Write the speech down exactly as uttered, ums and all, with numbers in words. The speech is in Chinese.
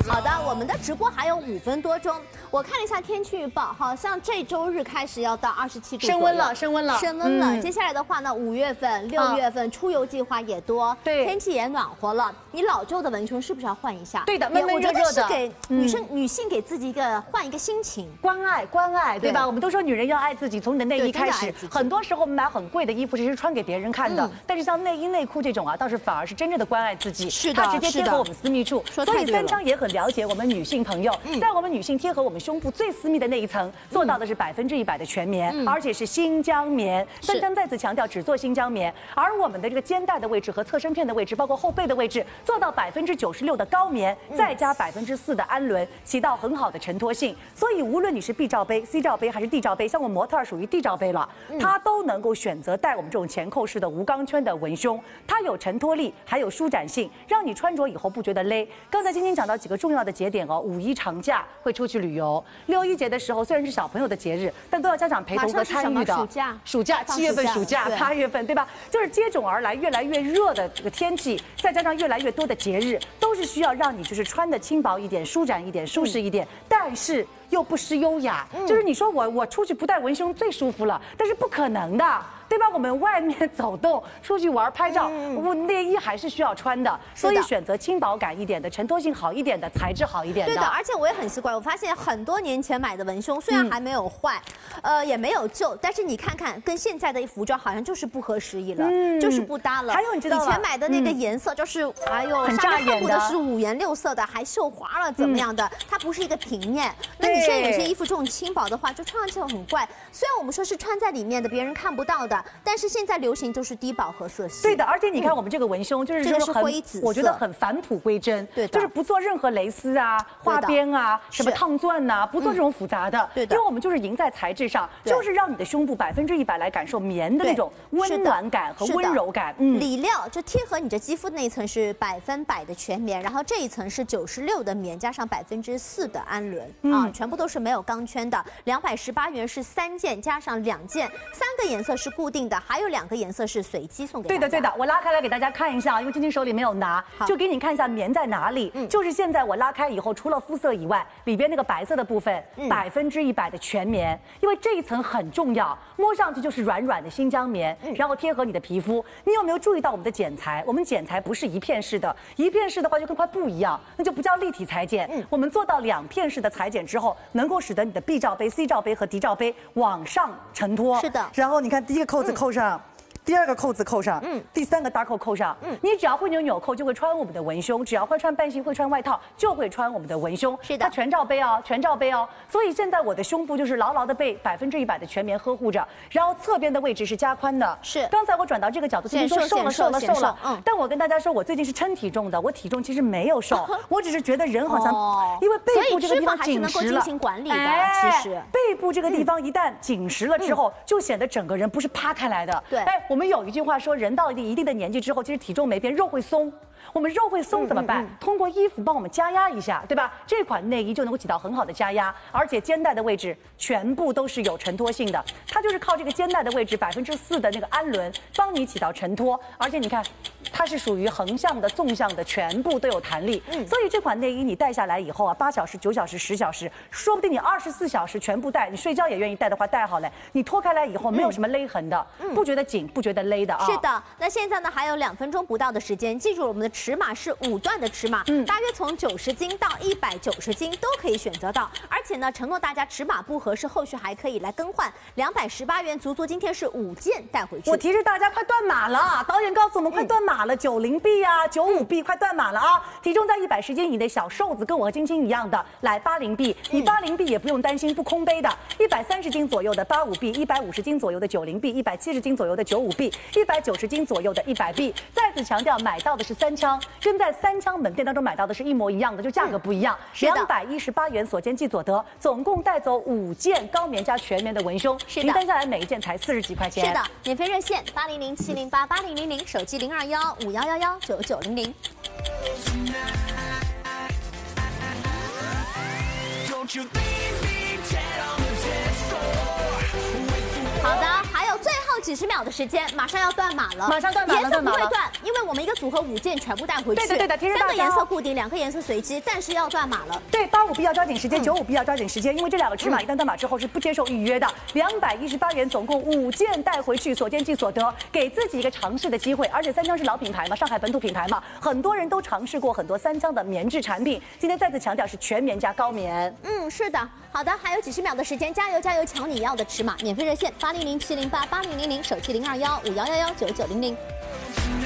好的，我们的直播还有五分多钟。我看了一下天气预报，好像这周日开始要到二十七度， 升温了，升温了， 升温了。嗯、接下来的话呢，五月份、六月份、啊、出游计划也多， 对， 天气也暖和了。你老旧的文胸是不是要换一下？ 对的，闷闷热热的。 我觉得是给女生、嗯、女性给自己一个换一个心情， 关爱关爱，对吧？对我们都说女人要爱自己，从你的内衣开始。很多时候我们买很贵的衣服，只是穿给别人看的，嗯、但是像内衣内裤这种啊，倒是反而是真正的关爱自己。 是的， 它直接贴合我们私密处。所以三枪也很了解我们女性朋友，嗯、在我们女性贴合我们胸部最私密的那一层，做到的是百分之一百的全棉，嗯、而且是新疆棉。三枪再次强调，只做新疆棉。而我们的这个肩带的位置和侧身片的位置，包括后背的位置，做到百分之九十六的高棉，再加百分之四的氨纶，起到很好的承托性。所以无论你是 B 罩杯、C 罩杯还是 D 罩杯，像我模特属于 D 罩杯了，它都能够选择戴我们这种前扣式的无钢圈的文胸，它有承托力，还有舒展性，让你穿着以后不觉得勒。刚才晶晶讲到几个重要的节点哦，五一长假会出去旅游，六一节的时候虽然是小朋友的节日，但都要家长陪同和参与的。 暑假， 暑假七月份暑假，八月份对吧？就是接踵而来越来越热的这个天气，再加上越来越多的节日，都是需要让你就是穿的轻薄一点、舒展一点、舒适一点，嗯、但是又不失优雅。嗯、就是你说我我出去不戴文胸最舒服了，但是不可能的。对吧？我们外面走动、出去玩、拍照，我内衣还是需要穿的，所以选择轻薄感一点的、承托性好一点的、材质好一点的。 对的，而且我也很奇怪，我发现很多年前买的文胸虽然还没有坏，嗯、呃，也没有旧，但是你看看跟现在的服装好像就是不合时宜了，嗯、就是不搭了。 还有你知道以前买的那个颜色就是，哎呦， 很扎眼的，是五颜六色的，还绣花了怎么样的？嗯、它不是一个平面。那你现在有些衣服这种轻薄的话，就穿上去很怪。虽然我们说是穿在里面的，别人看不到的，但是现在流行就是低饱和色系。 对的，而且你看我们这个文胸，就是说很， 我觉得很返璞归真。 对的， 就是不做任何蕾丝啊、花边啊、什么烫钻呐，不做这种复杂的。 对的， 因为我们就是赢在材质上，就是让你的胸部百分之一百来感受棉的那种温暖感和温柔感。 嗯，里料就贴合你的肌肤那一层是百分百的全棉，然后这一层是九十六的棉加上百分之四的氨纶啊，全部都是没有钢圈的。两百十八元是三件加上两件，三个颜色是固定的，还有两个颜色是随机送给大家。 对的对的，我拉开来给大家看一下，因为晶晶手里没有拿，就给你看一下棉在哪里。嗯，就是现在我拉开以后，除了肤色以外，里边那个白色的部分，百分之一百的全棉，因为这一层很重要，摸上去就是软软的新疆棉，嗯、然后贴合你的皮肤。你有没有注意到我们的剪裁？我们剪裁不是一片式的，一片式的话就跟块布一样，那就不叫立体裁剪。嗯，我们做到两片式的裁剪之后，能够使得你的 B 罩杯、C 罩杯和 D 罩杯往上承托。 是的， 然后你看第一个扣子扣上。嗯第二个扣子扣上，嗯，第三个大扣扣上，嗯，你只要会扭纽扣，就会穿我们的文胸；只要会穿半袖、会穿外套，就会穿我们的文胸。 是的， 它全罩杯哦，全罩杯哦。所以现在我的胸部就是牢牢的被百分之一百的全棉呵护着，然后侧边的位置是加宽的。 是， 刚才我转到这个角度，今天说瘦了瘦了瘦了，嗯，但我跟大家说，我最近是称体重的，我体重其实没有瘦，我只是觉得人好像，哦、因为背部这个地方紧实了， 所以脂肪还是能够进行管理的。 哎、 其实背部这个地方一旦紧实了之后，嗯、就显得整个人不是趴开来的。 对， 哎，我们有一句话说。人到一定一定的年纪之后，其实体重没变，肉会松。我们肉会松怎么办？嗯嗯嗯通过衣服帮我们加压一下，对吧？这款内衣就能够起到很好的加压，而且肩带的位置全部都是有承托性的，它就是靠这个肩带的位置百分之四的那个氨纶帮你起到承托，而且你看，它是属于横向的、纵向的，全部都有弹力。嗯，所以这款内衣你戴下来以后啊，八小时、九小时、十小时，说不定你二十四小时全部戴，你睡觉也愿意戴的话，戴好了，你脱开来以后没有什么勒痕的，嗯、不觉得紧，不觉得勒的啊。 是的，那现在呢还有两分钟不到的时间，记住我们的尺码是五段的尺码，嗯，大约从九十斤到一百九十斤都可以选择到，而且呢，承诺大家尺码不合适，后续还可以来更换。两百十八元，足足今天是五件带回去。 我提示大家快断码了，导演告诉我们快断码了，九零 B 啊，九五 B 快断码了啊！体重在一百十斤以内，小瘦子跟我和晶晶一样的，来八零 B， 你八零 B 也不用担心不空杯的，一百三十斤左右的八五 B， 一百五十斤左右的九零 B， 一百七十斤左右的九五 B， 一百九十斤左右的一百 B。再次强调，买到的是三枪，跟在三枪门店当中买到的是一模一样的，就价格不一样，两百一十八元所见即所得，总共带走五件高棉加全棉的文胸， 是的， 平摊下来每一件才四十几块钱。 是的，免费热线八零零七零八八零零零，手机零二幺五幺幺幺九九零零。好的，还有最后几几十秒的时间，马上要断码了， 马上断码了， 颜色不会断，因为我们一个组合五件全部带回去。 对的对的，提示大家， 三个颜色固定，两个颜色随机，但是要断码了。 对，八五 B 要抓紧时间，九五 B 要抓紧时间，因为这两个尺码一旦断码之后是不接受预约的。两百一十八元，总共五件带回去，所见即所得，给自己一个尝试的机会。而且三江是老品牌嘛，上海本土品牌嘛，很多人都尝试过很多三江的棉质产品。今天再次强调是全棉加高棉。 嗯，是的。好的，还有几十秒的时间，加油加油，抢你要的尺码！免费热线八零零七零八八零零零，手机零二幺五幺幺幺九九零零。